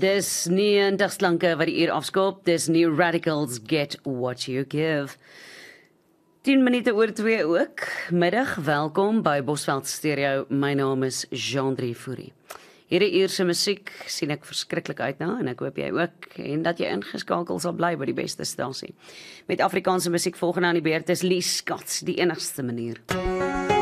Dis nie 'n dagslanke wat die uur afskop, dis New Radicals Get What You Give. 10 minute oor 2 ook. Middag, welkom by Bosveld Stereo. My naam is Jean-Drie Fourie. Hierdie uur se musiek sien ek verskriklik uit na en ek hoop jy ook en dat jy ingeskakel sal bly by die beste stasie. Met Afrikaanse musiek volgende aan die beurt is Lee Scott, die enigste manier.